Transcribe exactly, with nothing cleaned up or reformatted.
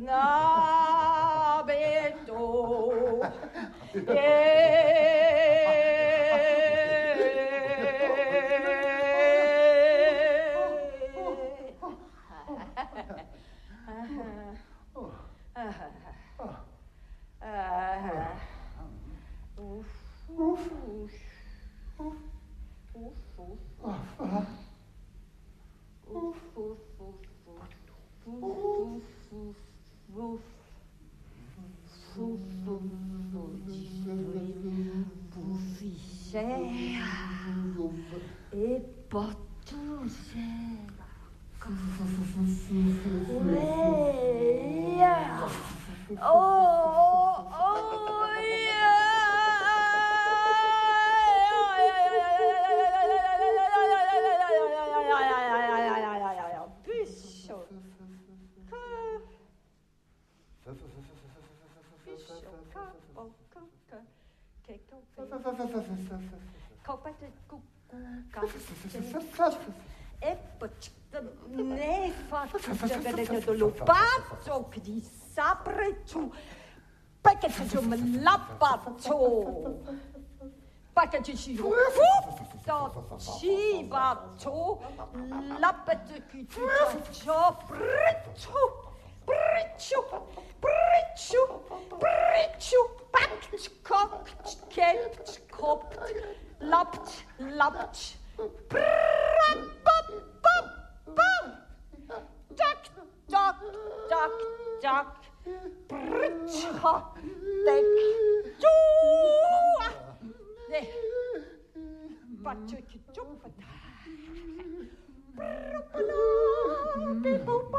nabeto. Yeah. E Bottusella. Yeah. Oh, oh, yeah. Bishop. Ne faccio lo pazzo che di sapre tu perché c'è un lapazzo perché ci si tutto cibato lapazzo che ti faccio briccio briccio briccio briccio pact cocked kept copped lapt lapt bram bam bam bam duck duck duck duck briccio deck giù ne faccio che giù